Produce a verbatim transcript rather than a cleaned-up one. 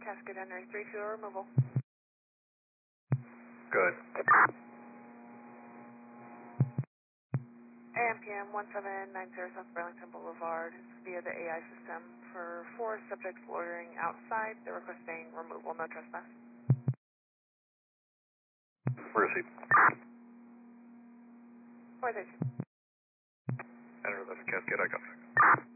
Cascade Henry three two removal. Good. A M P M one seven nine zero South Burlington Boulevard via the A I system for four subjects loitering outside. They're requesting removal, no trespass. Where is he? four thirty-two. Enter eleven Cascade, I got it.